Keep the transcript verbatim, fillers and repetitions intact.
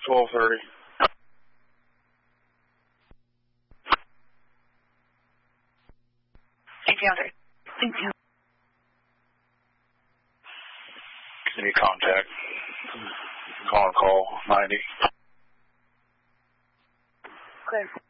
twelve thirty. eighteen hundred. Thank you. Any contact? Call and call ninety. Clear.